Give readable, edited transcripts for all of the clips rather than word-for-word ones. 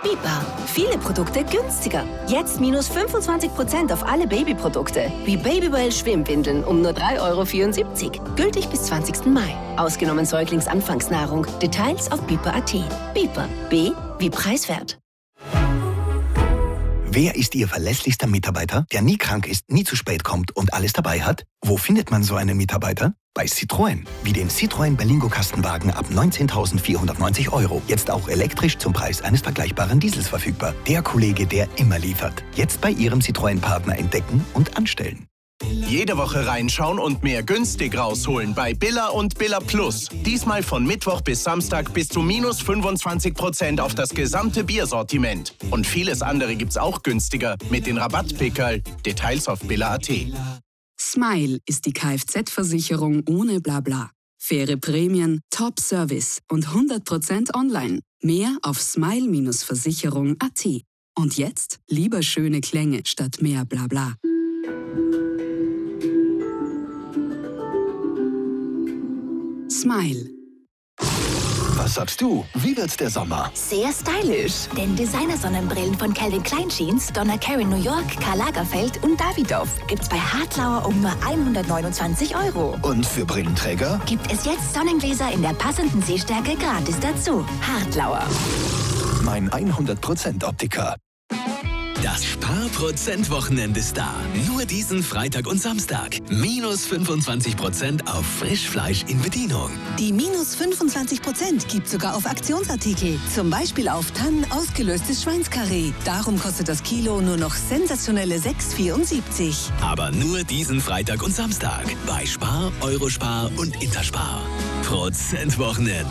Biber. Viele Produkte günstiger. Jetzt minus 25% auf alle Babyprodukte. Wie Babywell Schwimmwindeln um nur 3,74 €. Gültig bis 20. Mai. Ausgenommen Säuglingsanfangsnahrung. Details auf biber.at. Biber. B wie preiswert. Wer ist Ihr verlässlichster Mitarbeiter, der nie krank ist, nie zu spät kommt und alles dabei hat? Wo findet man so einen Mitarbeiter? Bei Citroën. Wie den Citroën Berlingo Kastenwagen ab 19.490 €. Jetzt auch elektrisch zum Preis eines vergleichbaren Diesels verfügbar. Der Kollege, der immer liefert. Jetzt bei Ihrem Citroën-Partner entdecken und anstellen. Jede Woche reinschauen und mehr günstig rausholen bei Billa und Billa Plus. Diesmal von Mittwoch bis Samstag bis zu minus 25% auf das gesamte Biersortiment. Und vieles andere gibt's auch günstiger mit den Rabattpickerl. Details auf billa.at. Smile ist die Kfz-Versicherung ohne Blabla. Faire Prämien, Top-Service und 100% online. Mehr auf smile-versicherung.at. Und jetzt lieber schöne Klänge statt mehr Blabla. Smile. Was sagst du? Wie wird's der Sommer? Sehr stylisch. Denn Designer-Sonnenbrillen von Calvin Klein Jeans, Donna Karan New York, Karl Lagerfeld und Davidoff gibt's bei Hartlauer um nur 129 €. Und für Brillenträger? Gibt es jetzt Sonnengläser in der passenden Sehstärke gratis dazu. Hartlauer. Mein 100% Optiker. Das Sparprozent-Wochenende ist da. Nur diesen Freitag und Samstag. Minus 25% auf Frischfleisch in Bedienung. Die minus 25% gibt sogar auf Aktionsartikel. Zum Beispiel auf Tannen ausgelöstes Schweinskarree. Darum kostet das Kilo nur noch sensationelle 6,74 €. Aber nur diesen Freitag und Samstag. Bei Spar, Eurospar und Interspar. Prozentwochenend.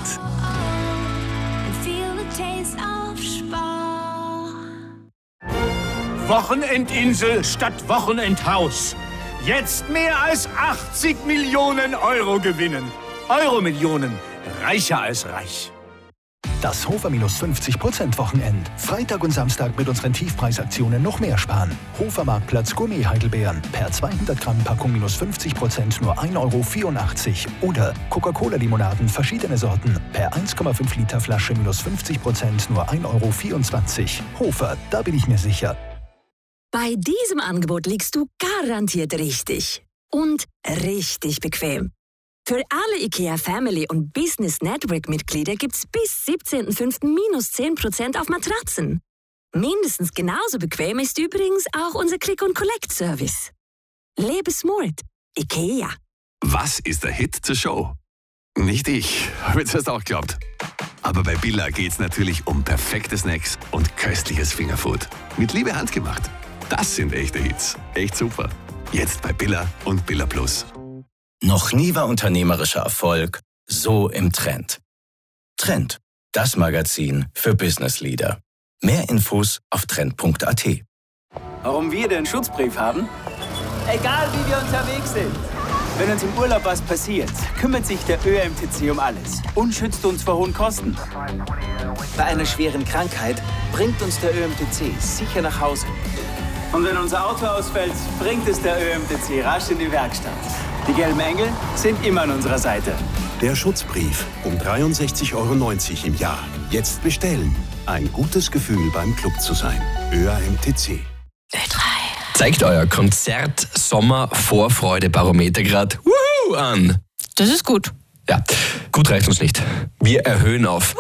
Wochenendinsel statt Wochenendhaus. Jetzt mehr als 80 Millionen € gewinnen. Euromillionen. Reicher als reich. Das Hofer minus 50% Wochenend. Freitag und Samstag mit unseren Tiefpreisaktionen noch mehr sparen. Hofer Marktplatz Gourmet Heidelbeeren. Per 200 Gramm Packung minus 50% nur 1,84 € Oder Coca-Cola-Limonaden verschiedene Sorten. Per 1,5 Liter Flasche minus 50% nur 1,24 €. Hofer, da bin ich mir sicher. Bei diesem Angebot liegst du garantiert richtig. Und richtig bequem. Für alle IKEA Family und Business Network Mitglieder gibt's bis 17.05. minus 10% auf Matratzen. Mindestens genauso bequem ist übrigens auch unser Click-and-Collect-Service. Lebe smart. IKEA. Was ist der Hit zur Show? Nicht ich, habe ich das auch geglaubt. Aber bei Billa geht's natürlich um perfekte Snacks und köstliches Fingerfood. Mit Liebe handgemacht. Das sind echte Hits. Echt super. Jetzt bei Billa und Billa Plus. Noch nie war unternehmerischer Erfolg so im Trend. Trend, das Magazin für Business Leader. Mehr Infos auf trend.at. Warum wir den Schutzbrief haben? Egal wie wir unterwegs sind. Wenn uns im Urlaub was passiert, kümmert sich der ÖMTC um alles und schützt uns vor hohen Kosten. Bei einer schweren Krankheit bringt uns der ÖMTC sicher nach Hause. Und wenn unser Auto ausfällt, bringt es der ÖMTC rasch in die Werkstatt. Die gelben Engel sind immer an unserer Seite. Der Schutzbrief um 63,90 € im Jahr. Jetzt bestellen. Ein gutes Gefühl beim Club zu sein. ÖAMTC. Ö3. Zeigt euer Konzert-Sommer-Vorfreude-Barometer gerade an. Das ist gut. Ja, gut reicht uns nicht. Wir erhöhen auf.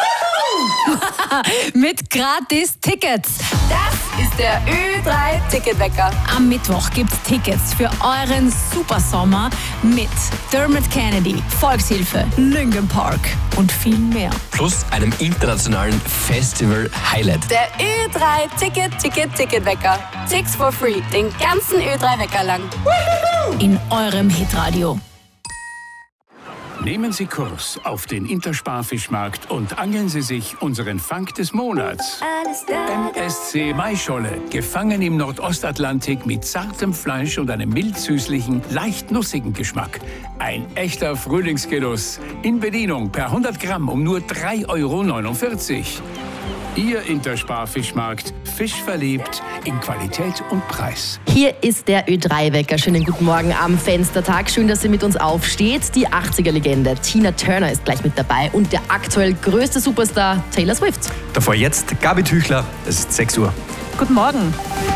Mit gratis Tickets. Das ist der Ö3-Ticketwecker. Am Mittwoch gibt's Tickets für euren Supersommer mit Dermot Kennedy, Volkshilfe, Linkin Park und viel mehr. Plus einem internationalen Festival-Highlight. Der Ö3-Ticketwecker. Tickets for free, den ganzen Ö3-Wecker lang. In eurem Hitradio. Nehmen Sie Kurs auf den Interspar-Fischmarkt und angeln Sie sich unseren Fang des Monats. MSC Maischolle, gefangen im Nordostatlantik mit zartem Fleisch und einem mild-süßlichen, leicht nussigen Geschmack. Ein echter Frühlingsgenuss. In Bedienung per 100 Gramm um nur 3,49 €. Ihr Intersparfischmarkt. Fisch verliebt in Qualität und Preis. Hier ist der Ö3-Wecker. Schönen guten Morgen am Fenstertag. Schön, dass ihr mit uns aufsteht. Die 80er-Legende Tina Turner ist gleich mit dabei und der aktuell größte Superstar Taylor Swift. Davor jetzt Gabi Tüchler. Es ist 6 Uhr. Guten Morgen.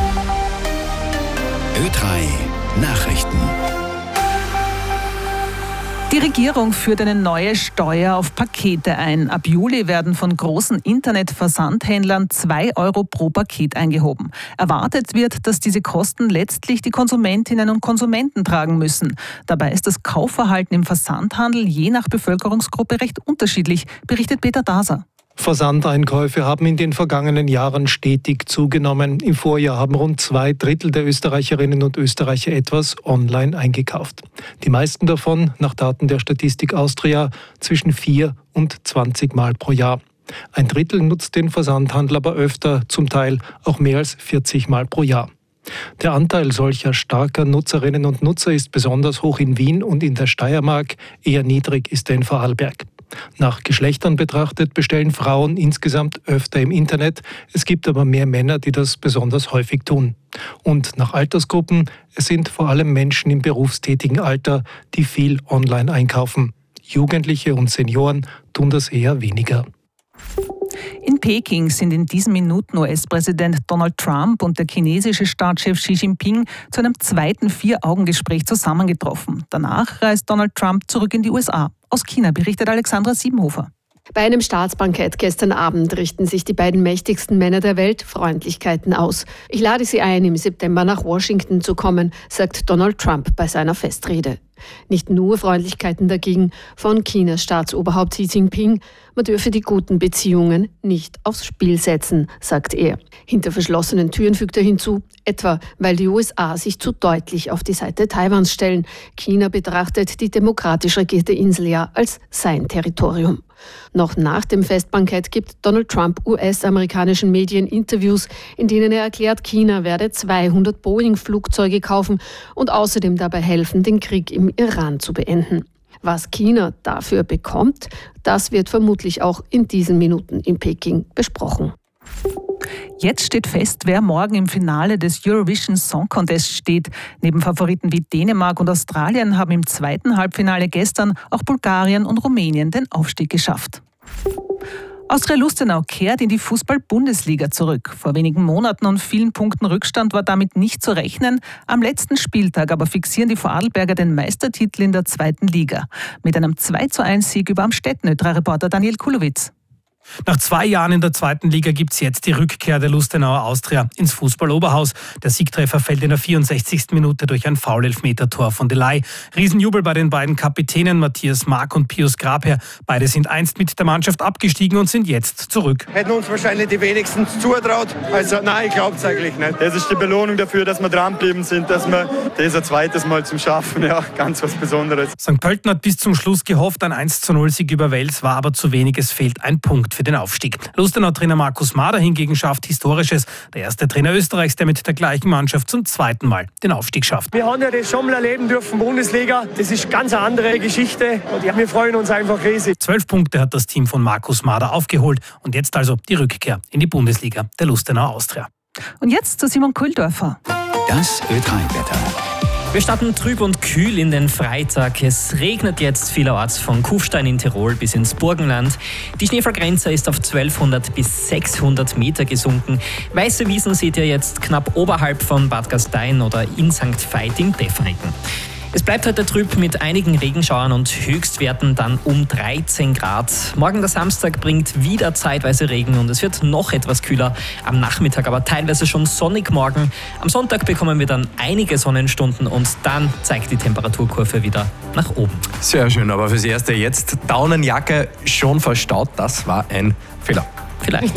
Ö3 Nachrichten. Die Regierung führt eine neue Steuer auf Pakete ein. Ab Juli werden von großen Internetversandhändlern 2 Euro pro Paket eingehoben. Erwartet wird, dass diese Kosten letztlich die Konsumentinnen und Konsumenten tragen müssen. Dabei ist das Kaufverhalten im Versandhandel je nach Bevölkerungsgruppe recht unterschiedlich, berichtet Peter Daser. Versandeinkäufe haben in den vergangenen Jahren stetig zugenommen. Im Vorjahr haben rund 2/3 der Österreicherinnen und Österreicher etwas online eingekauft. Die meisten davon, nach Daten der Statistik Austria, zwischen 4 und 20 Mal pro Jahr. 1/3 nutzt den Versandhandel aber öfter, zum Teil auch mehr als 40 Mal pro Jahr. Der Anteil solcher starker Nutzerinnen und Nutzer ist besonders hoch in Wien und in der Steiermark, eher niedrig ist er in Vorarlberg. Nach Geschlechtern betrachtet bestellen Frauen insgesamt öfter im Internet. Es gibt aber mehr Männer, die das besonders häufig tun. Und nach Altersgruppen, es sind vor allem Menschen im berufstätigen Alter, die viel online einkaufen. Jugendliche und Senioren tun das eher weniger. In Peking sind in diesen Minuten US-Präsident Donald Trump und der chinesische Staatschef Xi Jinping zu einem zweiten 4-Augen-Gespräch zusammengetroffen. Danach reist Donald Trump zurück in die USA. Aus China berichtet Alexandra Siebenhofer. Bei einem Staatsbankett gestern Abend richten sich die beiden mächtigsten Männer der Welt Freundlichkeiten aus. Ich lade Sie ein, im September nach Washington zu kommen, sagt Donald Trump bei seiner Festrede. Nicht nur Freundlichkeiten dagegen von Chinas Staatsoberhaupt Xi Jinping. Man dürfe die guten Beziehungen nicht aufs Spiel setzen, sagt er. Hinter verschlossenen Türen fügt er hinzu, etwa weil die USA sich zu deutlich auf die Seite Taiwans stellen. China betrachtet die demokratisch regierte Insel ja als sein Territorium. Noch nach dem Festbankett gibt Donald Trump US-amerikanischen Medien Interviews, in denen er erklärt, China werde 200 Boeing-Flugzeuge kaufen und außerdem dabei helfen, den Krieg im Iran zu beenden. Was China dafür bekommt, das wird vermutlich auch in diesen Minuten in Peking besprochen. Jetzt steht fest, wer morgen im Finale des Eurovision Song Contest steht. Neben Favoriten wie Dänemark und Australien haben im zweiten Halbfinale gestern auch Bulgarien und Rumänien den Aufstieg geschafft. Austria Lustenau kehrt in die Fußball-Bundesliga zurück. Vor wenigen Monaten und vielen Punkten Rückstand war damit nicht zu rechnen. Am letzten Spieltag aber fixieren die Vorarlberger den Meistertitel in der zweiten Liga. Mit einem 2:1-Sieg über Amstetten, Ö3-Reporter Daniel Kulowitz. Nach 2 Jahren in der zweiten Liga gibt es jetzt die Rückkehr der Lustenauer Austria ins Fußball-Oberhaus. Der Siegtreffer fällt in der 64. Minute durch ein Foul-Elfmeter-Tor von Delay. Riesenjubel bei den beiden Kapitänen Matthias Mark und Pius Grabherr. Beide sind einst mit der Mannschaft abgestiegen und sind jetzt zurück. Hätten uns wahrscheinlich die wenigsten zutraut. Also nein, ich glaube es eigentlich nicht. Das ist die Belohnung dafür, dass wir dranbleiben sind, dass wir das ein zweites Mal zum Schaffen. Ja, ganz was Besonderes. St. Pölten hat bis zum Schluss gehofft, ein 1:0-Sieg über Wels war aber zu wenig. Es fehlt ein Punkt für den Aufstieg. Lustenau-Trainer Markus Mader hingegen schafft Historisches. Der erste Trainer Österreichs, der mit der gleichen Mannschaft zum zweiten Mal den Aufstieg schafft. Wir haben ja das schon mal erleben dürfen, Bundesliga. Das ist ganz eine andere Geschichte und ja, wir freuen uns einfach riesig. 12 Punkte hat das Team von Markus Mader aufgeholt und jetzt also die Rückkehr in die Bundesliga der Lustenau Austria. Und jetzt zu Simon Kuhldorfer. Das Ö3-Wetter. Wir starten trüb und kühl in den Freitag. Es regnet jetzt vielerorts von Kufstein in Tirol bis ins Burgenland. Die Schneefallgrenze ist auf 1200 bis 600 Meter gesunken. Weiße Wiesen seht ihr jetzt knapp oberhalb von Bad Gastein oder in St. Veit im Pfäffereken. Es bleibt heute trüb mit einigen Regenschauern und Höchstwerten dann um 13 Grad. Morgen der Samstag bringt wieder zeitweise Regen und es wird noch etwas kühler. Am Nachmittag aber teilweise schon sonnig morgen. Am Sonntag bekommen wir dann einige Sonnenstunden und dann zeigt die Temperaturkurve wieder nach oben. Sehr schön, aber fürs Erste jetzt Daunenjacke schon verstaut. Das war ein Fehler. Vielleicht.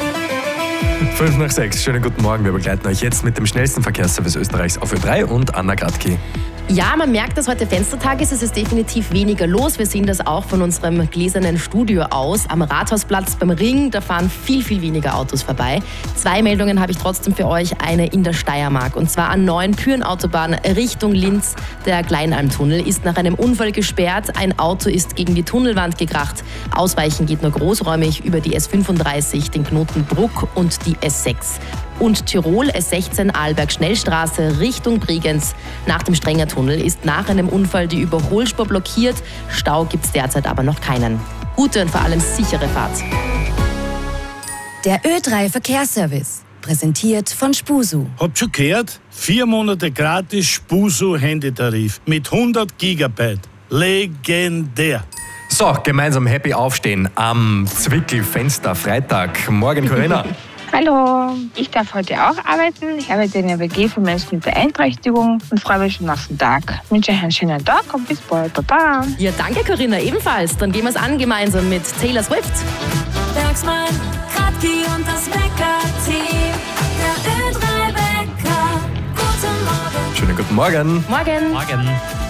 5 nach 6. Schönen guten Morgen. Wir begleiten euch jetzt mit dem schnellsten Verkehrsservice Österreichs auf Ö3 und Anna Gradki. Ja, man merkt, dass heute Fenstertag ist. Es ist definitiv weniger los. Wir sehen das auch von unserem gläsernen Studio aus. Am Rathausplatz beim Ring, da fahren viel, viel weniger Autos vorbei. 2 Meldungen habe ich trotzdem für euch. Eine in der Steiermark. Und zwar an 9 Pürenautobahn Richtung Linz. Der Kleinalmtunnel ist nach einem Unfall gesperrt. Ein Auto ist gegen die Tunnelwand gekracht. Ausweichen geht nur großräumig über die S35, den Knoten Bruck und die S6. Und Tirol S16 Arlberg-Schnellstraße Richtung Bregenz. Nach dem Strengertunnel ist nach einem Unfall die Überholspur blockiert. Stau gibt es derzeit aber noch keinen. Gute und vor allem sichere Fahrt. Der Ö3 Verkehrsservice. Präsentiert von Spusu. Habt schon gehört? 4 Monate gratis Spusu-Handytarif mit 100 Gigabyte. Legendär. So, gemeinsam happy aufstehen am Zwickel-Fenster Freitag. Morgen, Corinna. Hallo, ich darf heute auch arbeiten. Ich arbeite in der WG für Menschen mit Beeinträchtigung und freue mich schon auf den Tag. Ich wünsche euch einen schönen Tag und bis bald. Baba. Ja, danke Corinna, ebenfalls. Dann gehen wir es an gemeinsam mit Taylor Swift. Bergsmann, Kratki und das Wecker-Team. Der Ö3-Wecker. Guten Morgen. Schönen guten Morgen. Morgen. Morgen.